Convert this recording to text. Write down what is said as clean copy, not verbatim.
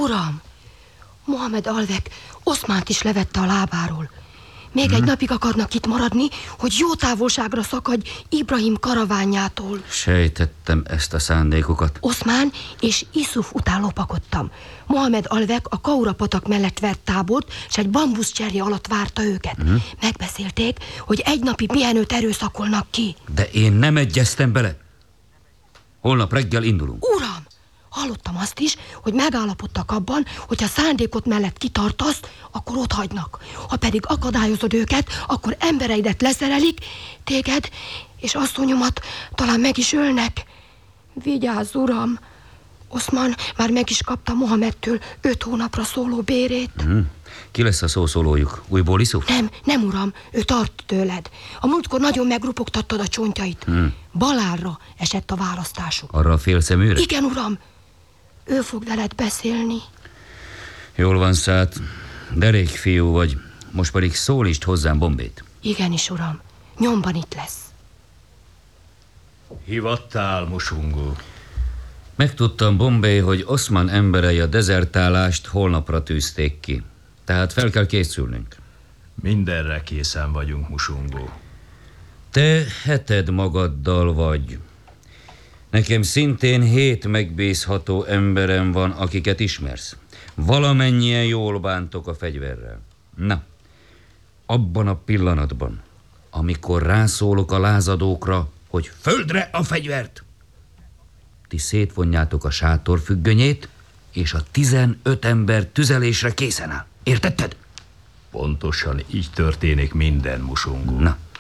Uram, Mohamed Alvek Oszmánt is levette a lábáról. Még egy napig akarnak itt maradni, hogy jó távolságra szakadj Ibrahim karavánjától. Sejtettem ezt a szándékukat. Oszmán és Iszuf után lopakodtam. Mohamed Alvek a Kaura patak mellett vert tábort, s egy bambuszcserje alatt várta őket. Megbeszélték, hogy egy napi pihenőt erőszakolnak ki. De én nem egyeztem bele. Holnap reggel indulunk. Uram, hallottam azt is, hogy megállapodtak abban, hogy ha szándékot mellett kitartasz, akkor ott hagynak. Ha pedig akadályozod őket, akkor embereidet leszerelik, téged és asszonyomat talán meg is ölnek. Vigyázz, uram! Oszman már meg is kapta Mohamedtől 5 hónapra szóló bérét. Ki lesz a szószólójuk? Újból Iszuf? Nem, uram, ő tart tőled. A múltkor nagyon megrupogtattad a csontjait. Balárra esett a választásuk. Arra a félszeműre? Igen, uram. Ő fog veled beszélni. Jól van, Szát. Derék fiú vagy. Most pedig szólítsd hozzám Bombét. Igenis, uram. Nyomban itt lesz. Hivattál, Musungu? Megtudtam, Bombé, hogy Oszman emberei a dezertálást holnapra tűzték ki. Tehát fel kell készülnünk. Mindenre készen vagyunk, Musungu. Te heted magaddal vagy. Nekem szintén 7 megbízható emberem van, akiket ismersz. Valamennyien jól bántok a fegyverrel. Na, abban a pillanatban, amikor rászólok a lázadókra, hogy földre a fegyvert, ti szétvonjátok a sátor függönyét, és a 15 ember tüzelésre készen áll. Értetted? Pontosan így történik minden, Musungu. Na,